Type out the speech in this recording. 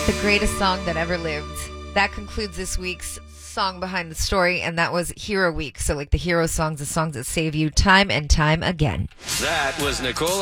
The greatest song that ever lived. That concludes this week's Song Behind the Story, and that was Hero Week. So, like the hero songs, the songs that save you time and time again. That was Nicole